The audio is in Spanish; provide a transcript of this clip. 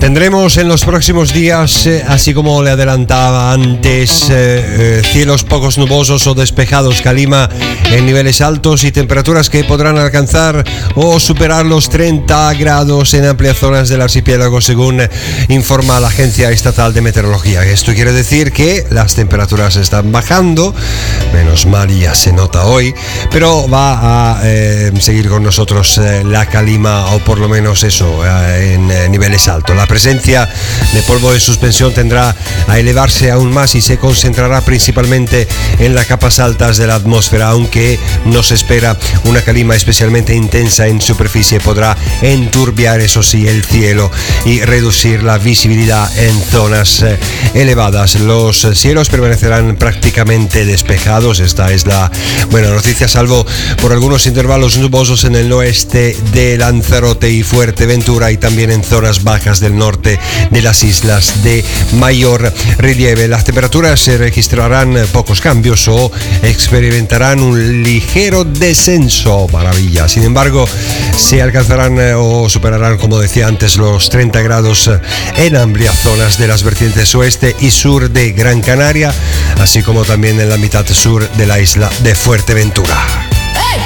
Tendremos en los próximos días, así como le adelantaba antes, cielos pocos nubosos o despejados, calima en niveles altos y temperaturas que podrán alcanzar o superar los 30 grados en amplias zonas del archipiélago, según informa la Agencia Estatal de Meteorología. Esto quiere decir que las temperaturas están bajando, menos mal, ya se nota hoy, pero va a seguir con nosotros la calima, o por lo menos eso, en niveles altos. La presencia de polvo de suspensión tendrá a elevarse aún más y se concentrará principalmente en las capas altas de la atmósfera, aunque no se espera una calima especialmente intensa en superficie. Podrá enturbiar, eso sí, el cielo y reducir la visibilidad en zonas elevadas. Los cielos permanecerán prácticamente despejados. Esta es la buena noticia, salvo por algunos intervalos nubosos en el oeste de Lanzarote y Fuerteventura, y también en zonas bajas del norte de las islas de mayor relieve. Las temperaturas se registrarán pocos cambios o experimentarán un ligero descenso. Maravilla. Sin embargo, se alcanzarán o superarán, como decía antes, los 30 grados en amplias zonas de las vertientes oeste y sur de Gran Canaria, así como también en la mitad sur de la isla de Fuerteventura.